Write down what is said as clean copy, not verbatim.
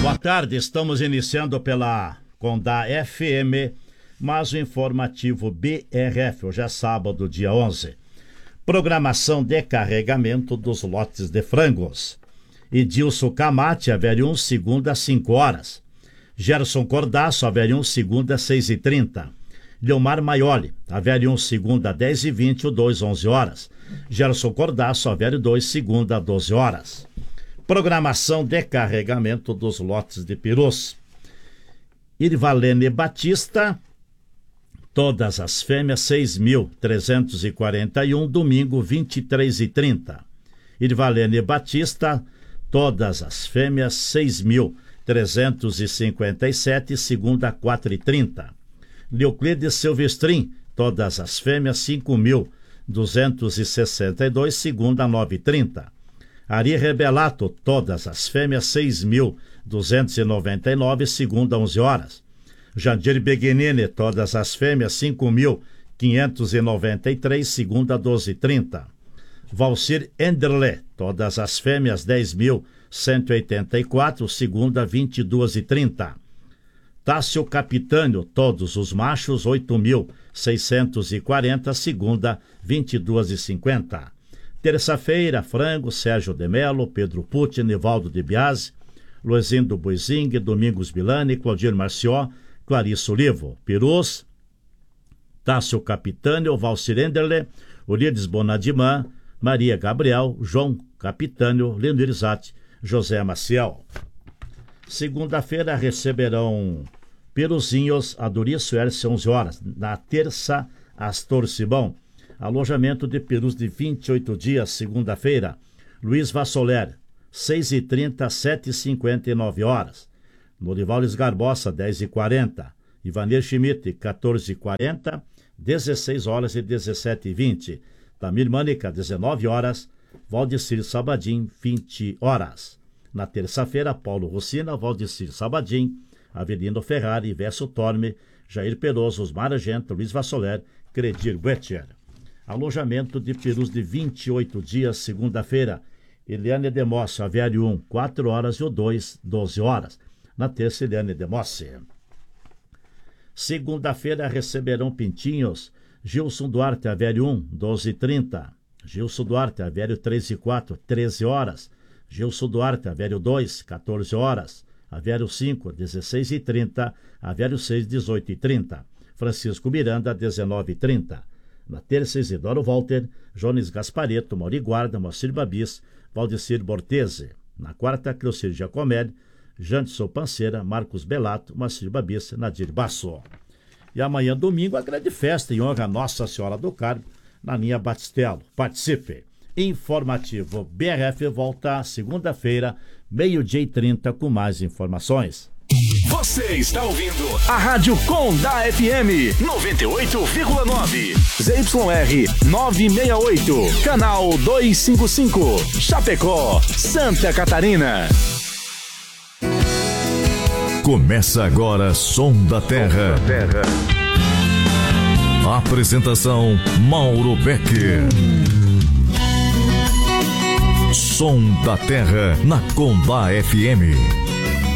Boa tarde, estamos iniciando pela Condá FM, mas o informativo BRF, hoje é sábado, dia 11. Programação de carregamento dos lotes de frangos. Edilson Camate, Averium, segunda, 5 horas. Gerson Cordaço, Averium, segunda, 6h30. Leomar Maioli, Averium, segunda, 10h20, o 2, 11 horas. Gerson Cordaço, Averio 2, segunda, 12 horas. Programação de carregamento dos lotes de perus. Irvalene Batista, todas as fêmeas, 6.341, domingo, 23h30. Irvalene Batista, todas as fêmeas, 6.357, segunda, 4h30. Leoclides Silvestrin, todas as fêmeas, 5.262, segunda, 9h30. Ari Rebelato, todas as fêmeas, 6.299, segunda, 11 horas. Jandir Beguinini, todas as fêmeas, 5.593, segunda, 12h30. Valcir Enderle, todas as fêmeas, 10.184, segunda, 22h30. Tássio Capitânio, todos os machos, 8.640, segunda, 22h50. Terça-feira, frango, Sérgio de Mello, Pedro Pucci, Nivaldo de Biasi, Luizindo Buizing, Domingos Milani, Claudir Marció, Clarice Olivo. Perus, Tássio Capitânio, Valcir Enderle, Ulides Bonadimã, Maria Gabriel, João Capitânio, Leonir Zatti, José Maciel. Segunda-feira receberão peruzinhos a Duriço Herce, 11 horas. Na terça, Astor Cibão. Alojamento de perus de 28 dias, segunda-feira. Luiz Vassoler, 6h30, 7h59 horas. Norival Esgarbosa, 10h40. Ivanir Schmidt, 14h40, 16 horas e 17h20. Tamir Mânica, 19 horas. Valdecir Sabadim, 20 horas. Na terça-feira, Paulo Rossina, Valdecir Sabadim, Avelino Ferrari, Verso Torme, Jair Peroso, Osmar Argento, Luiz Vassoler, Credir Guettier. Alojamento de perus de 28 dias, segunda-feira. Eliane Demossi, Avério 1, 4 horas e o 2, 12 horas. Na terça, Eliane Demossi. Segunda-feira receberão pintinhos. Gilson Duarte, Avério 1, 12h30. Gilson Duarte, Avério 3 e 4, 13 horas. Gilson Duarte, Avério 2, 14 horas. Avério 5, 16h30. Avério 6, 18h30. Francisco Miranda, 19h30. Na terça, Isidoro Walter, Jones Gaspareto, Mauri Guarda, Moacir Babis, Valdecir Bortese. Na quarta, Cleocir Giacomelli, Janderson Panceira, Marcos Belato, Moacir Babis, Nadir Basso. E amanhã, domingo, a grande festa em honra a Nossa Senhora do Carmo, na linha Batistelo. Participe! Informativo BRF volta segunda-feira, 12h30, com mais informações. Você está ouvindo a Rádio Condá FM 98,9. ZYR 968, canal 255, Chapecó, Santa Catarina. Começa agora Som da Terra. Apresentação Mauro Becker. Som da Terra na Condá FM.